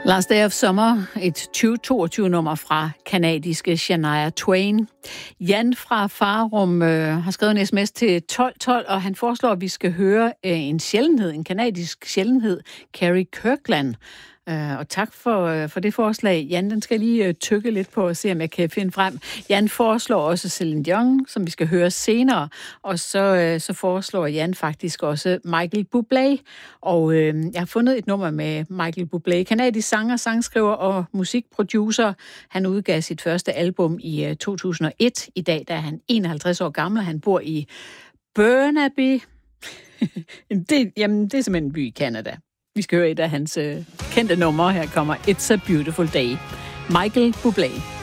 Last Day of Summer, et 2022-nummer fra kanadiske Shania Twain. Jan fra Farum har skrevet en sms til 1212, og han foreslår, at vi skal høre en sjældenhed, en kanadisk sjældenhed, Carrie Kirkland. Og tak for det forslag. Jan, den skal lige tykke lidt på og se, om jeg kan finde frem. Jan foreslår også Celine Dion, som vi skal høre senere. Og så foreslår Jan faktisk også Michael Bublé. Og jeg har fundet et nummer med Michael Bublé, kanadisk sanger, sangskriver og musikproducer. Han udgav sit første album i 2001. I dag der er han 51 år gammel. Han bor i Burnaby. Det er simpelthen en by i Canada. Vi skal høre et af hans kendte numre. Her kommer It's a Beautiful Day. Michael Bublé.